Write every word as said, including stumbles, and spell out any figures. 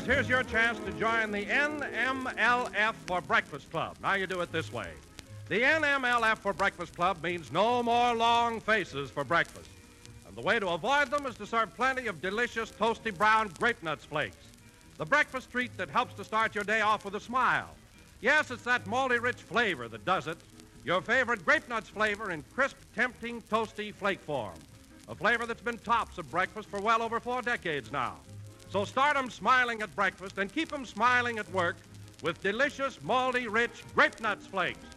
Friends, here's your chance to join the N M L F for Breakfast Club. Now you do it this way. The N M L F for Breakfast Club means no more long faces for breakfast. And the way to avoid them is to serve plenty of delicious, toasty brown grape nuts flakes. The breakfast treat that helps to start your day off with a smile. Yes, it's that malty rich flavor that does it. Your favorite grape nuts flavor in crisp, tempting, toasty flake form. A flavor that's been tops of breakfast for well over four decades now. So start 'em smiling at breakfast and keep 'em smiling at work with delicious, malty rich grape nuts flakes.